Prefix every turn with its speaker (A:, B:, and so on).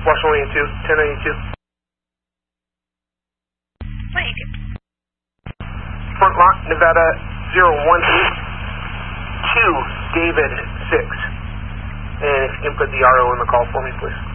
A: Washington 2, 1092.
B: 92.
A: Front lot, Nevada 018 to David 6. And if you can put the RO in the call for me, please.